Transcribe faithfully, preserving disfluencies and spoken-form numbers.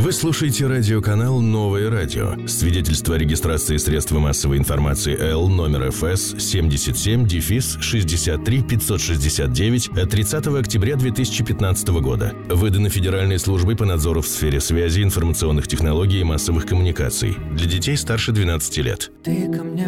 Вы слушаете радиоканал «Новое радио». Свидетельство о регистрации средства массовой информации Л номер эф эс семьдесят семь шестьдесят три пятьсот шестьдесят девять от тридцатого октября две тысячи пятнадцатого года. Выдано Федеральной службой по надзору в сфере связи, информационных технологий и массовых коммуникаций. Для детей старше двенадцати лет. Ты ко мне